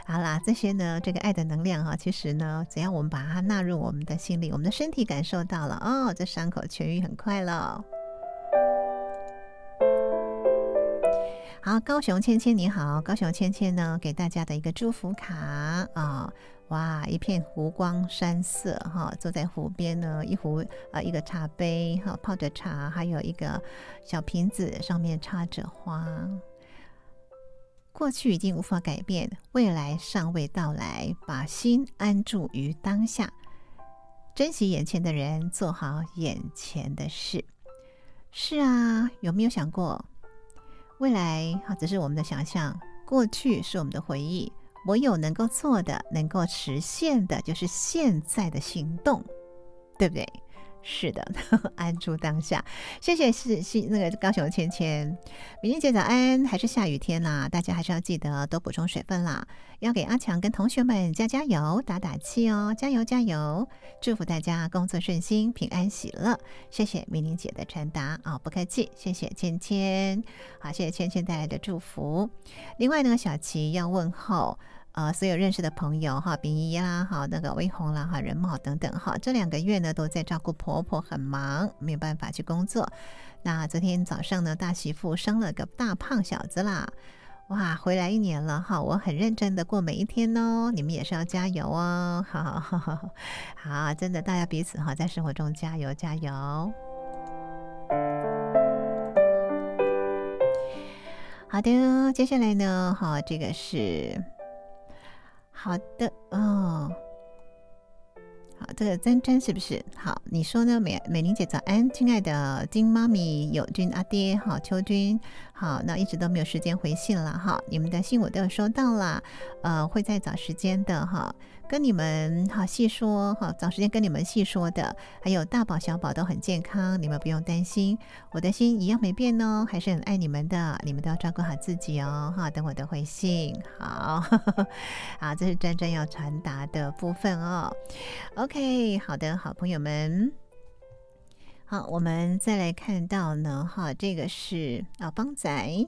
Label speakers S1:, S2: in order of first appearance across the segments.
S1: 好啦，这些呢，这个爱的能量哈，其实呢，只要我们把它纳入我们的心里，我们的身体感受到了，哦，这伤口痊愈很快了。好，高雄芊芊你好，高雄芊芊呢给大家的一个祝福卡啊，哇，一片湖光山色哈，坐在湖边呢，一个茶杯哈，泡着茶，还有一个小瓶子，上面插着花。过去已经无法改变，未来尚未到来，把心安住于当下，珍惜眼前的人，做好眼前的事。是啊，有没有想过？未来只是我们的想象，过去是我们的回忆，唯有能够做的，能够实现的，就是现在的行动，对不对？是的，安住当下。谢谢是那个高雄芊芊，明天姐早安，还是下雨天啦，大家还是要记得多补充水分啦。要给阿强跟同学们加油打气哦，加油加油！祝福大家工作顺心，平安喜乐。谢谢明玲姐的传达啊，不客气，谢谢芊芊，好，谢谢芊芊带来的祝福。另外呢，小琪要问候。所有认识的朋友哈，秉仪啦，哈，那个微红啦，哈，任茂等等哈，这2个月呢都在照顾婆婆，很忙，没有办法去工作。那昨天早上呢，大媳妇生了个大胖小子啦，哇，回来1年了哈，我很认真的过每一天哦，你们也是要加油哦，好，真的大家彼此哈，在生活中加油加油。好的，接下来呢，哈，这个是。好的哦，好，这个詹詹是不是？好，你说呢？美玲姐早安，亲爱的金妈咪、友君阿爹，好，秋君，好，那一直都没有时间回信了哈，你们的信我都有收到了，会再找时间的哈，跟你们好细说哈，找时间跟你们细说的，还有大宝小宝都很健康，你们不用担心，我的心一样没变哦，还是很爱你们的，你们都要照顾好自己哦哈，等我的回信，好，好，这是詹詹要传达的部分哦。OK， 好的，好朋友们，好，我们再来看到呢，哈，这个是邦仔。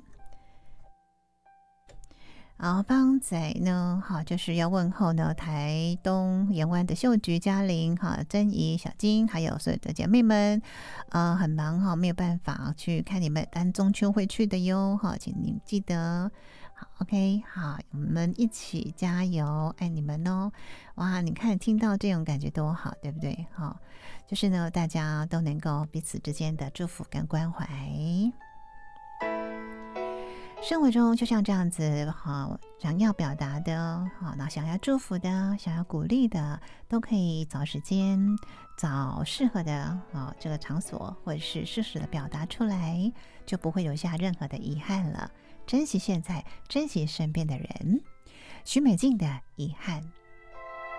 S1: 邦仔呢，好，就是要问候呢台东盐湾的秀菊、嘉玲、珍怡、小金，还有所有的姐妹们，很忙哈，没有办法去看你们，但中秋会去的哟，哈，请你们记得。好 ，OK， 好，我们一起加油，爱你们哦！哇，你看听到这种感觉多好，对不对？哈，就是呢，大家都能够彼此之间的祝福跟关怀。生活中就像这样子，好，想要表达的，好，那想要祝福的，想要鼓励的，都可以找时间，找适合的这个场所，或者是适时的表达出来，就不会留下任何的遗憾了。珍惜现在，珍惜身边的人。许美静的遗憾。